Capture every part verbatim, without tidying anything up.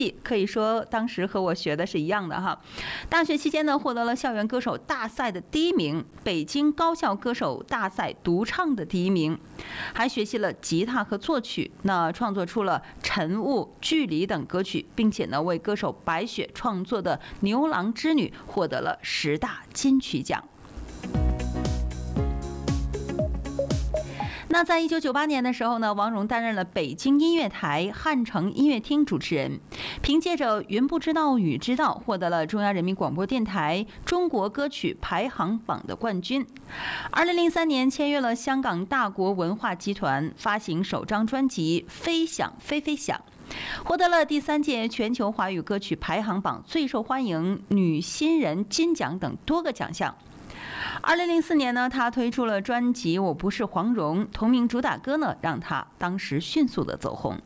可以说当时和我学的是一样的哈。大学期间呢，获得了校园歌手大赛的第一名，北京高校歌手大赛独唱的第一名，还学习了吉他和作曲，那创作出了《晨雾》《距离》等歌曲，并且呢为歌手白雪创作的《牛郎织女》获得了十大金曲奖。那在一九九八年的时候呢，王蓉担任了北京音乐台汉城音乐厅主持人，凭借着《云不知道雨知道》获得了中央人民广播电台中国歌曲排行榜的冠军。二零零三年签约了香港大国文化集团，发行首张专辑《飞翔飞飞翔》，获得了第三届全球华语歌曲排行榜最受欢迎女新人金奖等多个奖项。二零零四年呢，他推出了专辑《我不是黄蓉》，同名主打歌呢，让他当时迅速的走红。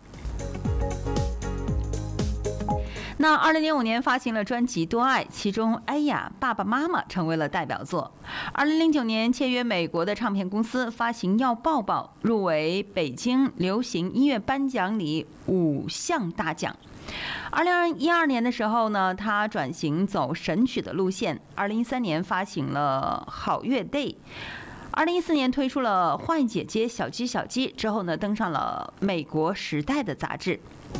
那二零零五年发行了专辑《多爱》，其中《哎呀爸爸妈妈》成为了代表作。二零零九年签约美国的唱片公司，发行《要抱抱》，入围北京流行音乐颁奖礼五项大奖。二零一二年的时候呢，他转型走神曲的路线。二零一三年发行了《好乐 Day》。二零一四年推出了《坏姐姐小鸡小鸡》，之后呢登上了美国《时代》的杂志。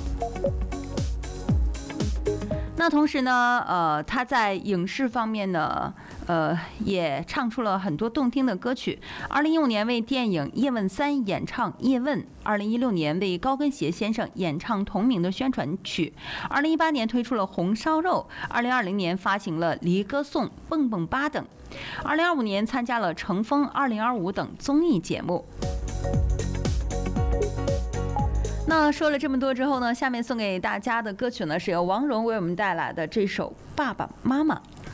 那同时呢，呃，他在影视方面呢，呃，也唱出了很多动听的歌曲。二零一五年为电影《叶问三》演唱《叶问》，二零一六年为高跟鞋先生演唱同名的宣传曲，二零一八年推出了《红烧肉》，二零二零年发行了《离歌颂》《蹦蹦吧》等，二零二五年参加了《乘风二零二五》等综艺节目。那说了这么多之后呢，下面送给大家的歌曲呢，是由王蓉为我们带来的这首《爸爸妈妈》。